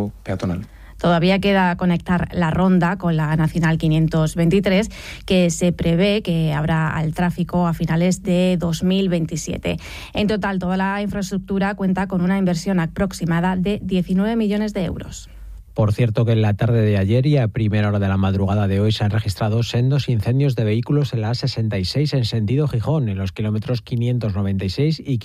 paso peatonal. Todavía queda conectar la ronda con la Nacional 523, que se prevé que abra al tráfico a finales de 2027. En total, toda la infraestructura cuenta con una inversión aproximada de 19 millones de euros. Por cierto que en la tarde de ayer y a primera hora de la madrugada de hoy se han registrado sendos incendios de vehículos en la A66 en sentido Gijón, en los kilómetros 596 y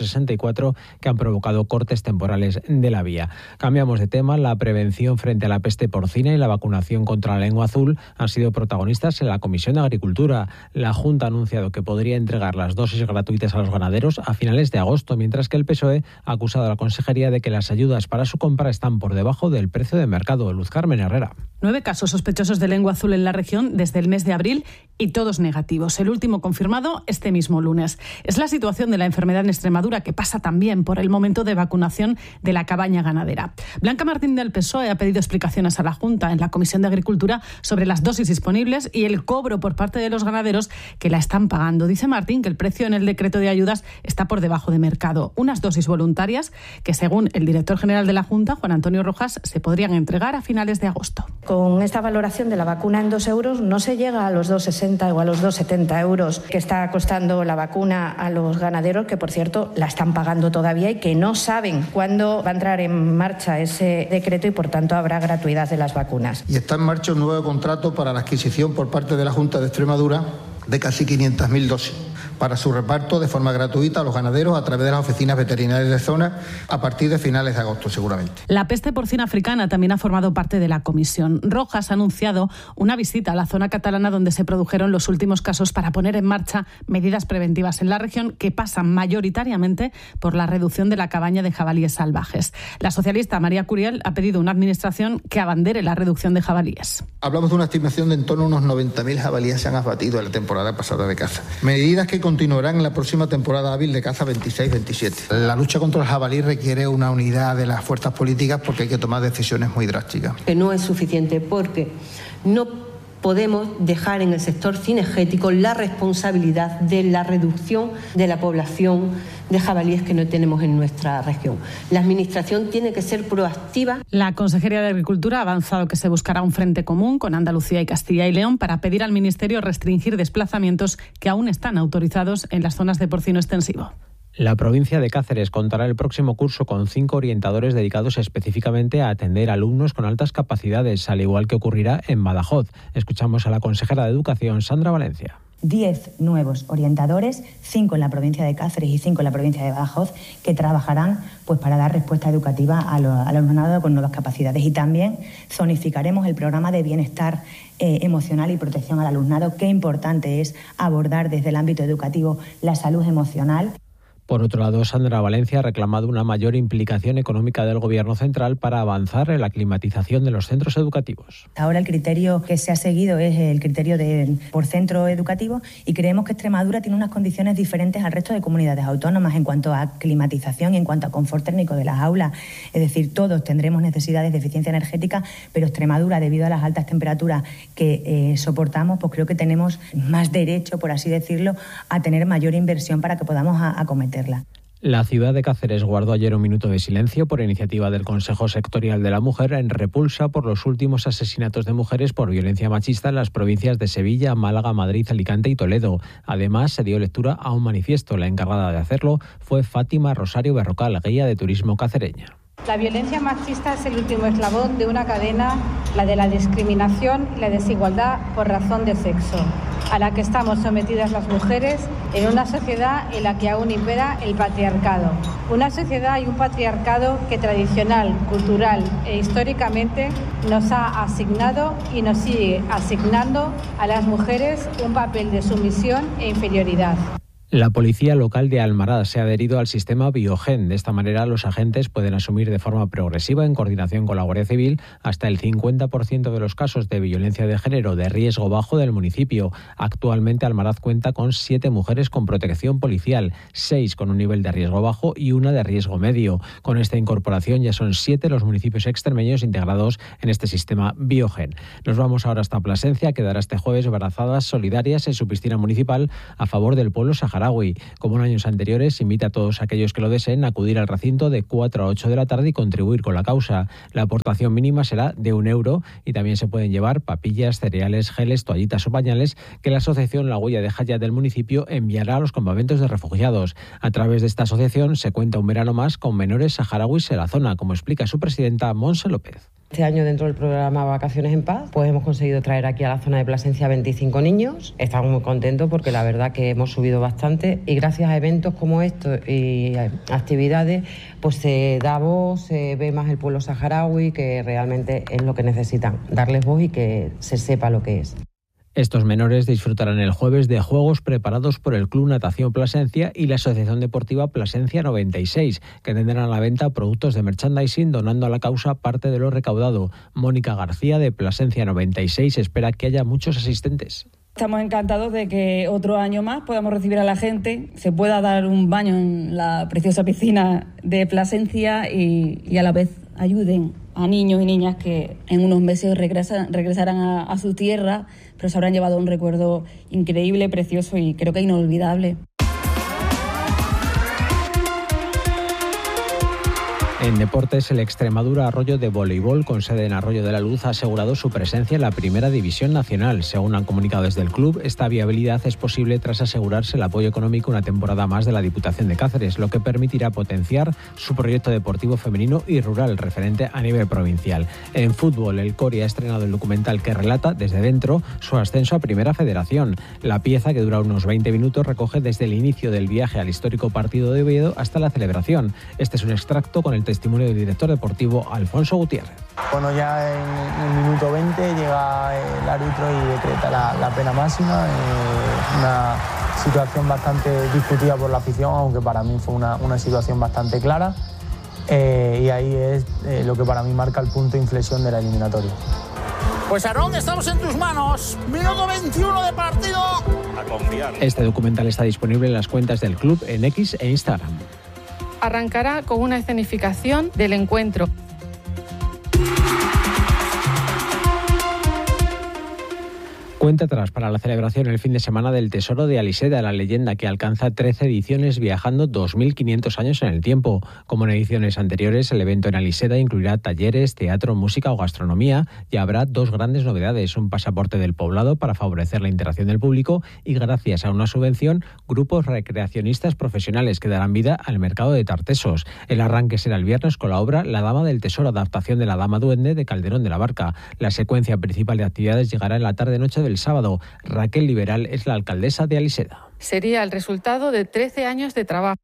564, que han provocado cortes temporales de la vía. Cambiamos de tema. La prevención frente a la peste porcina y la vacunación contra la lengua azul han sido protagonistas en la Comisión de Agricultura. La Junta ha anunciado que podría entregar las dosis gratuitas a los ganaderos a finales de agosto, mientras que el PSOE ha acusado a la Consejería de que las ayudas para su compra están por debajo del precio de mercado. Luz Carmen Herrera. 9 casos sospechosos de lengua azul en la región desde el mes de abril y todos negativos. El último confirmado este mismo lunes. Es la situación de la enfermedad en Extremadura, que pasa también por el momento de vacunación de la cabaña ganadera. Blanca Martín del PSOE ha pedido explicaciones a la Junta en la Comisión de Agricultura sobre las dosis disponibles y el cobro por parte de los ganaderos que la están pagando. Dice Martín que el precio en el decreto de ayudas está por debajo de mercado. Unas dosis voluntarias que, según el director general de la Junta, Juan Antonio Rojas, se podrían entregar a finales de agosto. Con esta valoración de la vacuna en 2 euros no se llega a los 2,60 o a los 2,70 euros que está costando la vacuna a los ganaderos, que por cierto la están pagando todavía y que no saben cuándo va a entrar en marcha ese decreto y por tanto habrá gratuidad de las vacunas. Y está en marcha un nuevo contrato para la adquisición por parte de la Junta de Extremadura de casi 500.000 dosis para su reparto de forma gratuita a los ganaderos a través de las oficinas veterinarias de zona a partir de finales de agosto seguramente. La peste porcina africana también ha formado parte de la comisión. Rojas ha anunciado una visita a la zona catalana donde se produjeron los últimos casos para poner en marcha medidas preventivas en la región que pasan mayoritariamente por la reducción de la cabaña de jabalíes salvajes. La socialista María Curiel ha pedido a una administración que abandere la reducción de jabalíes. Hablamos de una estimación de en torno a unos 90.000 jabalíes se han abatido en la temporada pasada de caza. Medidas que continuarán en la próxima temporada hábil de caza 26-27. La lucha contra el jabalí requiere una unidad de las fuerzas políticas porque hay que tomar decisiones muy drásticas. Que no es suficiente porque no podemos dejar en el sector cinegético la responsabilidad de la reducción de la población de jabalíes que no tenemos en nuestra región. La Administración tiene que ser proactiva. La Consejería de Agricultura ha avanzado que se buscará un frente común con Andalucía y Castilla y León para pedir al Ministerio restringir desplazamientos que aún están autorizados en las zonas de porcino extensivo. La provincia de Cáceres contará el próximo curso con 5 orientadores dedicados específicamente a atender a alumnos con altas capacidades, al igual que ocurrirá en Badajoz. Escuchamos a la consejera de Educación, Sandra Valencia. 10 nuevos orientadores, 5 en la provincia de Cáceres y 5 en la provincia de Badajoz, que trabajarán para dar respuesta educativa al alumnado con nuevas capacidades. Y también zonificaremos el programa de bienestar emocional y protección al alumnado. Qué importante es abordar desde el ámbito educativo la salud emocional. Por otro lado, Sandra Valencia ha reclamado una mayor implicación económica del Gobierno central para avanzar en la climatización de los centros educativos. Ahora el criterio que se ha seguido es el criterio por centro educativo y creemos que Extremadura tiene unas condiciones diferentes al resto de comunidades autónomas en cuanto a climatización y en cuanto a confort térmico de las aulas. Es decir, todos tendremos necesidades de eficiencia energética, pero Extremadura, debido a las altas temperaturas que soportamos, pues creo que tenemos más derecho, por así decirlo, a tener mayor inversión para que podamos acometerla. La ciudad de Cáceres guardó ayer un minuto de silencio por iniciativa del Consejo Sectorial de la Mujer en repulsa por los últimos asesinatos de mujeres por violencia machista en las provincias de Sevilla, Málaga, Madrid, Alicante y Toledo. Además, se dio lectura a un manifiesto. La encargada de hacerlo fue Fátima Rosario Berrocal, guía de turismo cacereña. La violencia machista es el último eslabón de una cadena, la de la discriminación y la desigualdad por razón de sexo, a la que estamos sometidas las mujeres en una sociedad en la que aún impera el patriarcado. Una sociedad y un patriarcado que tradicional, cultural e históricamente nos ha asignado y nos sigue asignando a las mujeres un papel de sumisión e inferioridad. La policía local de Almaraz se ha adherido al sistema Biogen. De esta manera, los agentes pueden asumir de forma progresiva, en coordinación con la Guardia Civil, hasta el 50% de los casos de violencia de género de riesgo bajo del municipio. Actualmente, Almaraz cuenta con 7 mujeres con protección policial, 6 con un nivel de riesgo bajo y 1 de riesgo medio. Con esta incorporación ya son 7 los municipios extremeños integrados en este sistema Biogen. Nos vamos ahora hasta Plasencia, que dará este jueves brazadas solidarias en su piscina municipal a favor del pueblo saharaui. saharaui. Como en años anteriores, invita a todos aquellos que lo deseen a acudir al recinto de 4 a 8 de la tarde y contribuir con la causa. La aportación mínima será de €1 y también se pueden llevar papillas, cereales, geles, toallitas o pañales que la asociación La Huella de Jaya del municipio enviará a los campamentos de refugiados. A través de esta asociación se cuenta un verano más con menores saharauis en la zona, como explica su presidenta Montse López. Este año, dentro del programa Vacaciones en Paz, pues hemos conseguido traer aquí a la zona de Plasencia 25 niños. Estamos muy contentos porque la verdad que hemos subido bastante y gracias a eventos como estos y actividades, pues se da voz, se ve más el pueblo saharaui, que realmente es lo que necesitan, darles voz y que se sepa lo que es. Estos menores disfrutarán el jueves de juegos preparados por el Club Natación Plasencia y la Asociación Deportiva Plasencia 96, que tendrán a la venta productos de merchandising donando a la causa parte de lo recaudado. Mónica García, de Plasencia 96, espera que haya muchos asistentes. Estamos encantados de que otro año más podamos recibir a la gente, se pueda dar un baño en la preciosa piscina de Plasencia y a la vez ayuden a niños y niñas que en unos meses regresarán a su tierra, pero se habrán llevado un recuerdo increíble, precioso y creo que inolvidable. En deportes, el Extremadura Arroyo de voleibol, con sede en Arroyo de la Luz, ha asegurado su presencia en la Primera División Nacional. Según han comunicado desde el club, esta viabilidad es posible tras asegurarse el apoyo económico una temporada más de la Diputación de Cáceres, lo que permitirá potenciar su proyecto deportivo femenino y rural referente a nivel provincial. En fútbol, el Cori ha estrenado el documental que relata desde dentro su ascenso a Primera Federación. La pieza, que dura unos 20 minutos, recoge desde el inicio del viaje al histórico partido de Oviedo hasta la celebración. Este es un extracto con el testimonio del director deportivo Alfonso Gutiérrez. Bueno, ya en el minuto 20 llega el árbitro y decreta la pena máxima. Una situación bastante discutida por la afición, aunque para mí fue una situación bastante clara. Y ahí es lo que para mí marca el punto de inflexión de la eliminatoria. Pues Aarón, estamos en tus manos. Minuto 21 de partido. A confiar. Este documental está disponible en las cuentas del club en X e Instagram. Arrancará con una escenificación del encuentro. Cuenta atrás para la celebración el fin de semana del Tesoro de Aliseda, la leyenda que alcanza 13 ediciones viajando 2.500 años en el tiempo. Como en ediciones anteriores, el evento en Aliseda incluirá talleres, teatro, música o gastronomía y habrá dos grandes novedades: un pasaporte del poblado para favorecer la interacción del público y, gracias a una subvención, grupos recreacionistas profesionales que darán vida al mercado de Tartesos. El arranque será el viernes con la obra La Dama del Tesoro, adaptación de La Dama Duende de Calderón de la Barca. La secuencia principal de actividades llegará en la tarde-noche del sábado. Raquel Liberal es la alcaldesa de Aliseda. Sería el resultado de 13 años de trabajo.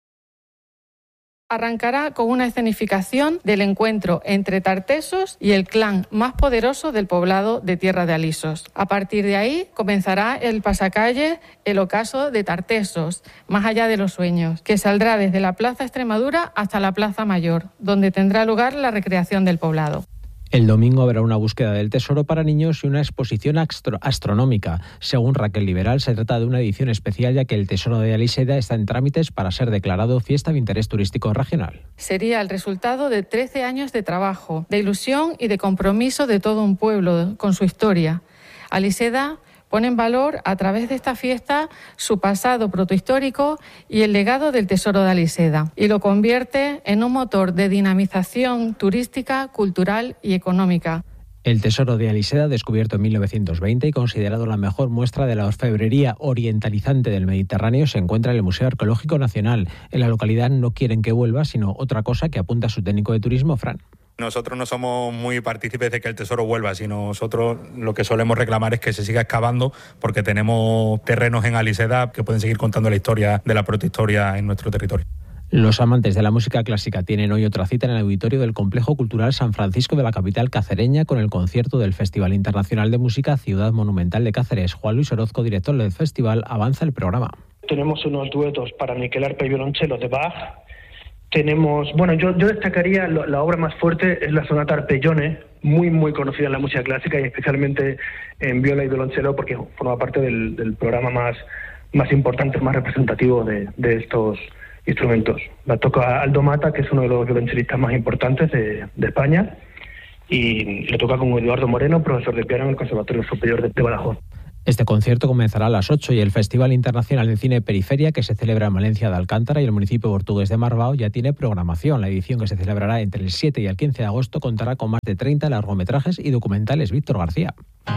Arrancará con una escenificación del encuentro entre Tartesos y el clan más poderoso del poblado de Tierra de Alisos. A partir de ahí comenzará el pasacalle, el ocaso de Tartesos, más allá de los sueños, que saldrá desde la Plaza Extremadura hasta la Plaza Mayor, donde tendrá lugar la recreación del poblado. El domingo habrá una búsqueda del tesoro para niños y una exposición astronómica. Según Raquel Liberal, se trata de una edición especial ya que el Tesoro de Aliseda está en trámites para ser declarado fiesta de interés turístico regional. Sería el resultado de 13 años de trabajo, de ilusión y de compromiso de todo un pueblo con su historia. Aliseda pone en valor a través de esta fiesta su pasado protohistórico y el legado del Tesoro de Aliseda, y lo convierte en un motor de dinamización turística, cultural y económica. El Tesoro de Aliseda, descubierto en 1920 y considerado la mejor muestra de la orfebrería orientalizante del Mediterráneo, se encuentra en el Museo Arqueológico Nacional. En la localidad no quieren que vuelva, sino otra cosa que apunta su técnico de turismo, Fran. Nosotros no somos muy partícipes de que el tesoro vuelva, sino nosotros lo que solemos reclamar es que se siga excavando, porque tenemos terrenos en Aliseda que pueden seguir contando la historia de la protohistoria en nuestro territorio. Los amantes de la música clásica tienen hoy otra cita en el auditorio del Complejo Cultural San Francisco de la capital cacereña con el concierto del Festival Internacional de Música Ciudad Monumental de Cáceres. Juan Luis Orozco, director del festival, avanza el programa. Tenemos unos duetos para níquel, arpa y violonchelo de Bach. Tenemos, yo destacaría la obra más fuerte es la sonata Arpeggione, muy conocida en la música clásica y especialmente en viola y violonchelo, porque forma parte del programa más importante, más representativo de estos instrumentos. La toca Aldo Mata, que es uno de los violonchelistas más importantes de España, y le toca con Eduardo Moreno, profesor de piano en el Conservatorio Superior de Badajoz. Este concierto comenzará a las 8 y el Festival Internacional de Cine Periferia, que se celebra en Valencia de Alcántara y el municipio portugués de Marbao, ya tiene programación. La edición, que se celebrará entre el 7 y el 15 de agosto, contará con más de 30 largometrajes y documentales. Víctor García.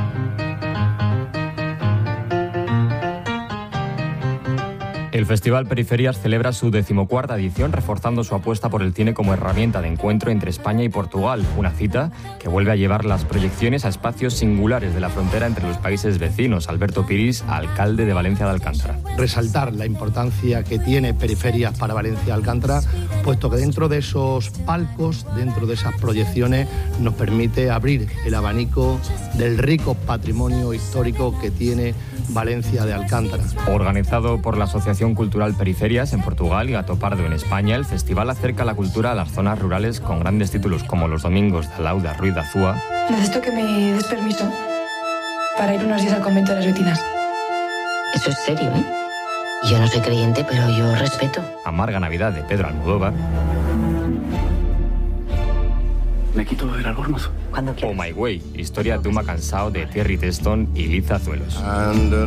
El Festival Periferias celebra su 14ª edición, reforzando su apuesta por el cine como herramienta de encuentro entre España y Portugal. Una cita que vuelve a llevar las proyecciones a espacios singulares de la frontera entre los países vecinos. Alberto Piris, alcalde de Valencia de Alcántara. Resaltar la importancia que tiene Periferias para Valencia de Alcántara, puesto que dentro de esos palcos, dentro de esas proyecciones, nos permite abrir el abanico del rico patrimonio histórico que tiene Valencia de Alcántara. Organizado por la Asociación Cultural Periferias en Portugal y Gato Pardo en España, el festival acerca la cultura a las zonas rurales con grandes títulos como Los Domingos de Lauda Ruiz de Azúa. Necesito que me des permiso para ir unos días al convento de las vecinas. Eso es serio, ¿eh? Yo no soy creyente, pero yo respeto. Amarga Navidad de Pedro Almodóvar. Me quito el albornoz. Oh My Way, historia de un cansado de Thierry Teston y Liz Azuelos.